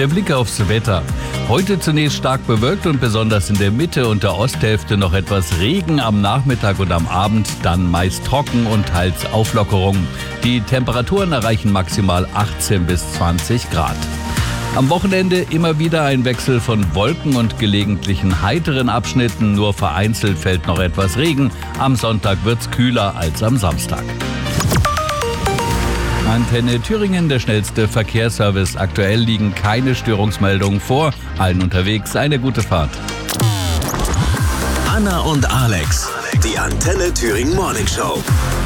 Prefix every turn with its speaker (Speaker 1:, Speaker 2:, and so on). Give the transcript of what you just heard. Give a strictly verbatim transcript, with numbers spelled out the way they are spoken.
Speaker 1: Der Blick aufs Wetter. Heute zunächst stark bewölkt und besonders in der Mitte und der Osthälfte noch etwas Regen, am Nachmittag und am Abend dann meist trocken und teils Auflockerung. Die Temperaturen erreichen maximal achtzehn bis zwanzig Grad. Am Wochenende immer wieder ein Wechsel von Wolken und gelegentlichen heiteren Abschnitten, nur vereinzelt fällt noch etwas Regen. Am Sonntag wird's kühler als am Samstag. Antenne Thüringen, der schnellste Verkehrsservice. Aktuell liegen keine Störungsmeldungen vor. Allen unterwegs eine gute Fahrt.
Speaker 2: Anna und Alex, die Antenne Thüringen Morning Show.